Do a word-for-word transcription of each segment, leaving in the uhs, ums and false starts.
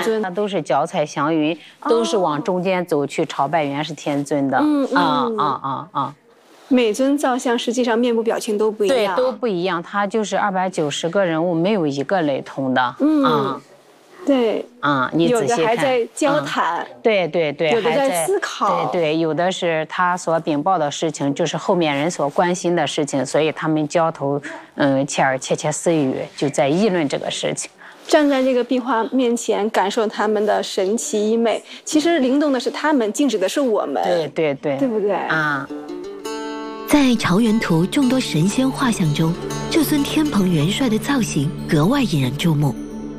尊， 它都是脚踩祥云，都是往中间走去朝拜元始天尊的。 嗯嗯啊啊啊啊！ 每尊造像实际上面部表情都不一样， 对，都不一样。它就是二百九十个人物，没有一个雷同的。 嗯， 啊， 对， 啊，你仔细看， 有的还在交谈， 嗯、对对对， 有的还在思考， 对对，有的是他所禀报的事情，就是后面人所关心的事情，所以他们交头嗯切耳窃窃私语，就在议论这个事情。 站在这个壁画面前，感受他们的神奇医美，其实灵动的是他们，静止的是我们。 对对对， 对不对？ 啊。 在朝元图众多神仙画像中，这尊天蓬元帅的造型格外引人注目。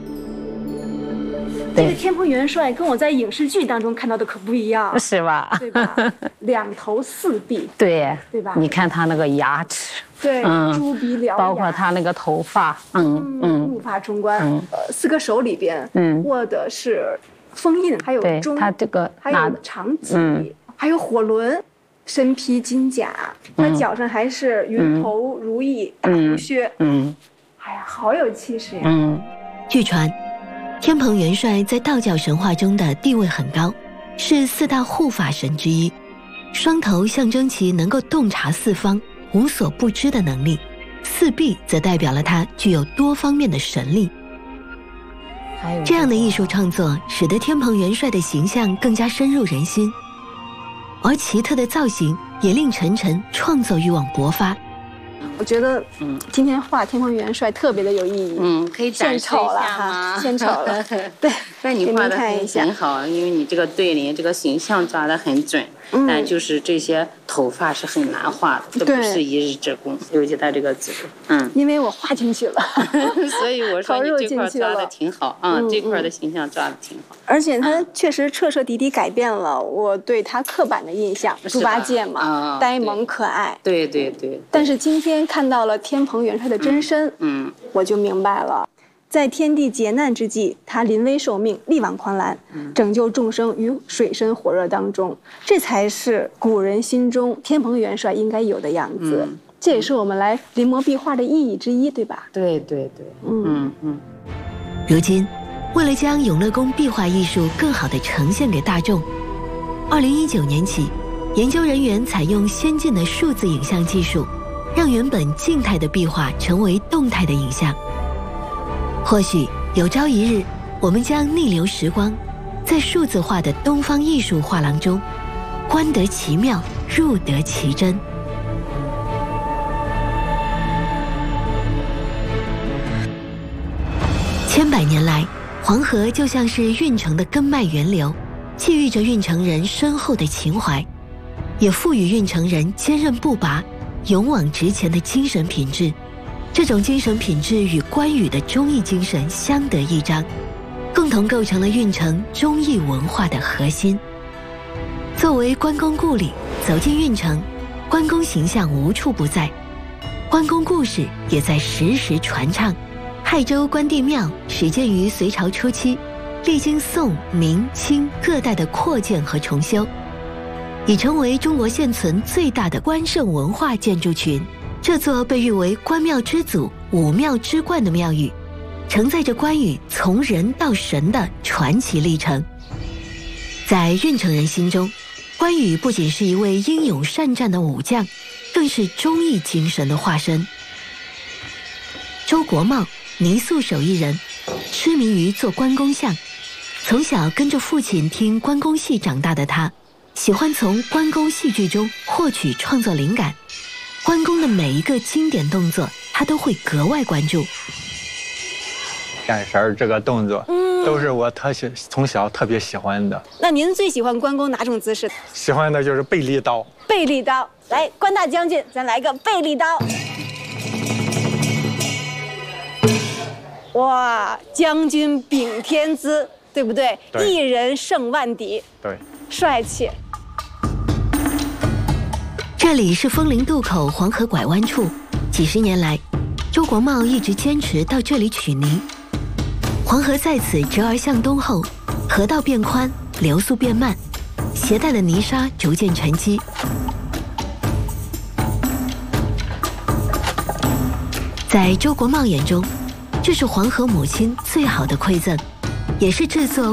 这个天蓬元帅跟我在影视剧当中看到的可不一样， 是吧？ 对吧？两头四臂， 对， 对吧？ 你看他那个牙齿， 对， 嗯、 猪鼻獠牙， 包括他那个头发，嗯嗯， 怒发冲冠。 嗯、 呃，四个手里边， 嗯， 握的是封印，还有钟， 他这个还有长戟， 嗯、 还有火轮。身披金甲，他脚上还是云头如意大胡靴， 嗯， 哎呀，好有气势呀！ 嗯， 据传，天蓬元帅在道教神话中的地位很高，是四大护法神之一，双头象征其能够洞察四方、无所不知的能力，四臂则代表了他具有多方面的神力。这样的艺术创作使得天蓬元帅的形象更加深入人心。而奇特的造型也令晨晨创作欲望勃发。 我觉得，嗯，今天画天蓬元帅特别的有意义。 嗯，可以展示一下吗？献丑了，对。 那你画的很很好，因为你这个对联这个形象抓得很准。嗯、但就是这些头发是很难画的，这不是一日之功，尤其他这个字，嗯， 因为我画进去了， 所以我说你这块抓的挺好啊、嗯，这块的形象抓的挺好。 而且他确实彻彻底底改变了我对他刻板的印象，猪八戒嘛，啊、呆萌可爱。 对对 对, 对。 但是今天看到了天蓬元帅的真身，嗯，嗯我就明白了。在天地劫难之际，他临危受命，力挽狂澜，拯救众生于水深火热当中，这才是古人心中天蓬元帅应该有的样子。嗯、这也是我们来临摹壁画的意义之一，对吧？ 对对对，嗯嗯嗯。 如今，为了将永乐宫壁画艺术更好地呈现给大众，二零一九年起，研究人员采用先进的数字影像技术，让原本静态的壁画成为动态的影像。或许有朝一日，我们将逆流时光，在数字化的东方艺术画廊中，观得其妙，入得其真。千百年来，黄河就像是运城的根脉源流，寄寓着运城人深厚的情怀，也赋予运城人坚韧不拔、勇往直前的精神品质。这种精神品质与关羽的忠义精神相得益彰，共同构成了运城忠义文化的核心。作为关公故里，走进运城，关公形象无处不在，关公故事也在时时传唱。亥州关帝庙始建于隋朝初期，历经宋、明、清各代的扩建和重修，已成为中国现存最大的关圣文化建筑群。这座被誉为关庙之祖、武庙之冠的庙宇，承载着关羽从人到神的传奇历程。在运城人心中，关羽不仅是一位英勇善战的武将，更是忠义精神的化身。周国茂，泥塑手艺人，痴迷于做关公像，从小跟着父亲听关公戏长大的他，喜欢从关公戏剧中获取创作灵感。关公的每一个经典动作，他都会格外关注。 眼神这个动作，嗯，都是我特喜从小特别喜欢的。 那您最喜欢关公哪种姿势？ 喜欢的就是背利刀。 背利刀，来，关大将军，咱来个背利刀。哇，将军秉天资，对不对？ 对， 一人胜万敌。 对， 帅气。 这里是枫林渡口黄河拐弯处，几十年来，周国茂一直坚持到这里取泥。黄河在此折而向东后，河道变宽，流速变慢，携带的泥沙逐渐沉积。在周国茂眼中，这是黄河母亲最好的馈赠，也是制作